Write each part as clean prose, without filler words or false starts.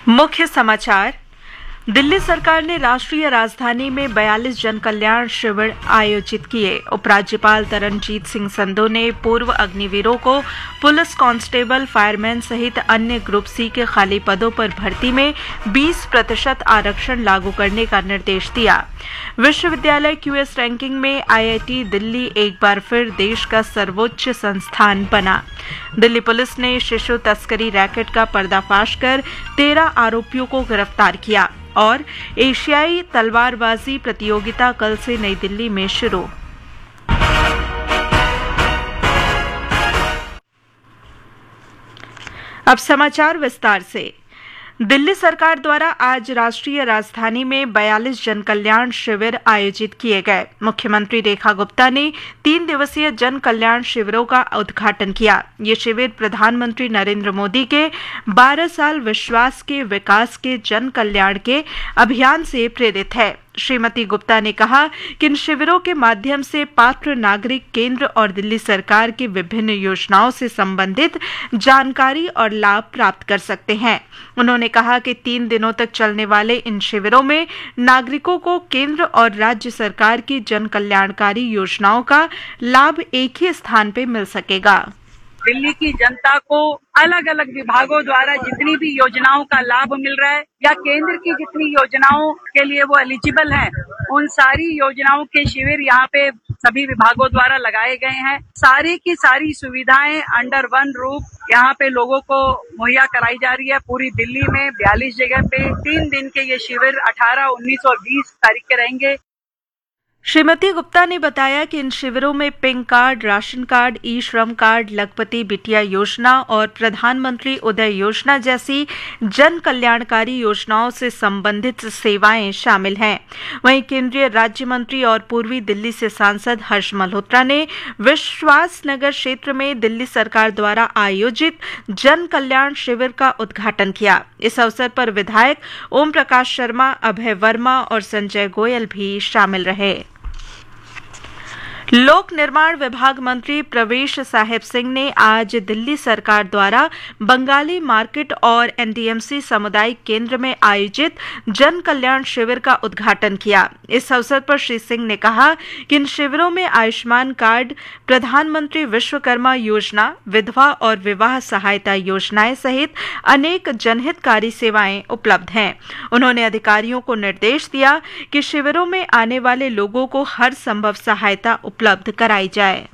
मुख्य समाचार। दिल्ली सरकार ने राष्ट्रीय राजधानी में 42 जन कल्याण शिविर आयोजित किए। उपराज्यपाल तरणजीत सिंह संधू ने पूर्व अग्निवीरों को पुलिस कांस्टेबल, फायरमैन सहित अन्य ग्रुप सी के खाली पदों पर भर्ती में 20% आरक्षण लागू करने का निर्देश दिया। विश्वविद्यालय क्यूएस रैंकिंग में आईआईटी दिल्ली एक बार फिर देश का सर्वोच्च संस्थान बना। दिल्ली पुलिस ने शिशु तस्करी रैकेट का पर्दाफाश कर 13 आरोपियों को गिरफ्तार किया। और एशियाई तलवारबाजी प्रतियोगिता कल से नई दिल्ली में शुरू। अब समाचार विस्तार से। दिल्ली सरकार द्वारा आज राष्ट्रीय राजधानी में 42 जन कल्याण शिविर आयोजित किए गए। मुख्यमंत्री रेखा गुप्ता ने 3 दिवसीय जन कल्याण शिविरों का उद्घाटन किया। ये शिविर प्रधानमंत्री नरेंद्र मोदी के 12 साल विश्वास के विकास के जन कल्याण के अभियान से प्रेरित है। श्रीमती गुप्ता ने कहा कि इन शिविरों के माध्यम से पात्र नागरिक केंद्र और दिल्ली सरकार की विभिन्न योजनाओं से संबंधित जानकारी और लाभ प्राप्त कर सकते हैं। उन्होंने कहा कि 3 दिनों तक चलने वाले इन शिविरों में नागरिकों को केंद्र और राज्य सरकार की जन कल्याणकारी योजनाओं का लाभ एक ही स्थान पर मिल सकेगा। दिल्ली की जनता को अलग अलग विभागों द्वारा जितनी भी योजनाओं का लाभ मिल रहा है या केंद्र की जितनी योजनाओं के लिए वो एलिजिबल हैं, उन सारी योजनाओं के शिविर यहाँ पे सभी विभागों द्वारा लगाए गए हैं। सारी की सारी सुविधाएं अंडर वन रूफ यहाँ पे लोगों को मुहैया कराई जा रही है। पूरी दिल्ली में 42 जगह पे 3 दिन के ये शिविर 18, 19 और 20 तारीख के रहेंगे। श्रीमती गुप्ता ने बताया कि इन शिविरों में पिंक कार्ड, राशन कार्ड, ई श्रम कार्ड, लखपति बिटिया योजना और प्रधानमंत्री उदय योजना जैसी जन कल्याणकारी योजनाओं से संबंधित सेवाएं शामिल हैं। वहीं केंद्रीय राज्य मंत्री और पूर्वी दिल्ली से सांसद हर्ष मल्होत्रा ने विश्वास नगर क्षेत्र में दिल्ली सरकार द्वारा आयोजित जन कल्याण शिविर का उद्घाटन किया। इस अवसर पर विधायक ओम प्रकाश शर्मा, अभय वर्मा और संजय गोयल भी शामिल रहे। लोक निर्माण विभाग मंत्री प्रवेश साहिब सिंह ने आज दिल्ली सरकार द्वारा बंगाली मार्केट और एनडीएमसी सामुदायिक केंद्र में आयोजित जन कल्याण शिविर का उद्घाटन किया। इस अवसर पर श्री सिंह ने कहा कि इन शिविरों में आयुष्मान कार्ड, प्रधानमंत्री विश्वकर्मा योजना, विधवा और विवाह सहायता योजनाएं सहित अनेक जनहितकारी सेवाएं उपलब्ध हैं। उन्होंने अधिकारियों को निर्देश दिया कि शिविरों में आने वाले लोगों को हर संभव सहायता उपलब्ध कराई जाए।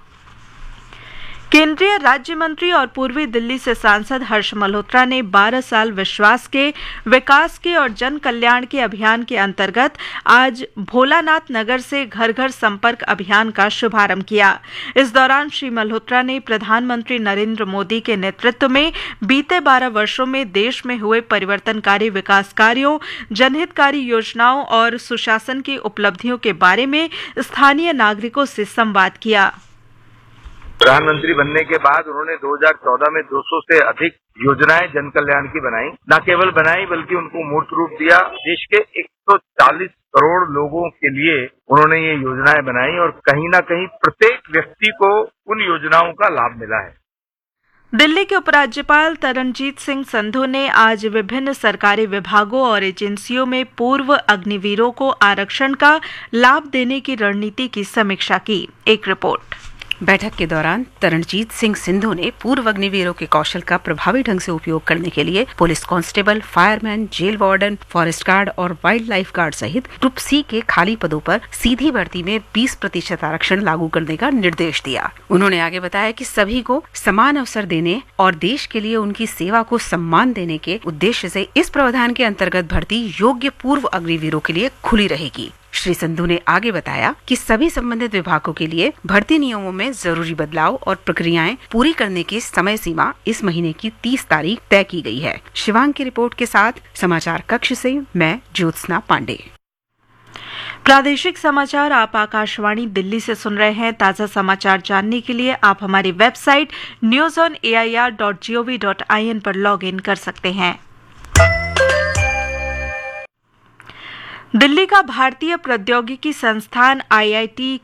केंद्रीय राज्य मंत्री और पूर्वी दिल्ली से सांसद हर्ष मल्होत्रा ने 12 साल विश्वास के विकास के और जन कल्याण के अभियान के अंतर्गत आज भोलानाथ नगर से घर घर संपर्क अभियान का शुभारंभ किया। इस दौरान श्री मल्होत्रा ने प्रधानमंत्री नरेंद्र मोदी के नेतृत्व में बीते 12 वर्षों में देश में हुए परिवर्तनकारी विकास कार्यों, जनहितकारी योजनाओं और सुशासन की उपलब्धियों के बारे में स्थानीय नागरिकों से संवाद किया। प्रधानमंत्री बनने के बाद उन्होंने 2014 में 200 से अधिक योजनाएं जन कल्याण की बनाई। न केवल बनाई बल्कि उनको मूर्त रूप दिया। देश के 140 करोड़ लोगों के लिए उन्होंने ये योजनाएं बनाई और कहीं न कहीं प्रत्येक व्यक्ति को उन योजनाओं का लाभ मिला है। दिल्ली के उपराज्यपाल तरणजीत सिंह संधू ने आज विभिन्न सरकारी विभागों और एजेंसियों में पूर्व अग्निवीरों को आरक्षण का लाभ देने की रणनीति की समीक्षा की। एक रिपोर्ट। बैठक के दौरान तरणजीत सिंह संधू ने पूर्व अग्निवीरों के कौशल का प्रभावी ढंग से उपयोग करने के लिए police constable, fireman, jail warden, forest guard और वाइल्ड लाइफ गार्ड सहित ग्रुप सी के खाली पदों पर सीधी भर्ती में 20% आरक्षण लागू करने का निर्देश दिया। उन्होंने आगे बताया कि सभी को समान अवसर देने और देश के लिए उनकी सेवा को सम्मान देने के उद्देश्य से इस प्रावधान के अंतर्गत भर्ती योग्य पूर्व अग्निवीरों के लिए खुली रहेगी। श्री संधू ने आगे बताया कि सभी संबंधित विभागों के लिए भर्ती नियमों में जरूरी बदलाव और प्रक्रियाएं पूरी करने की समय सीमा इस महीने की 30 तारीख तय की गई है। शिवांग की रिपोर्ट के साथ समाचार कक्ष से मैं ज्योत्सना पांडे। प्रादेशिक समाचार आप आकाशवाणी दिल्ली से सुन रहे हैं। ताजा समाचार जानने के लिए आप हमारी वेबसाइट newsonair.gov.in पर लॉग इन कर सकते हैं। दिल्ली का भारतीय प्रौद्योगिकी संस्थान आईआईटी